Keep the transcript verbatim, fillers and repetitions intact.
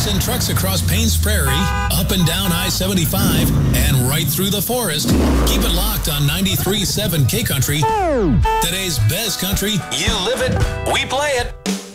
send trucks across Paynes Prairie, up and down I seventy-five, and right through the forest. Keep it locked on ninety-three point seven K Country. Today's best country. You live it, we play it.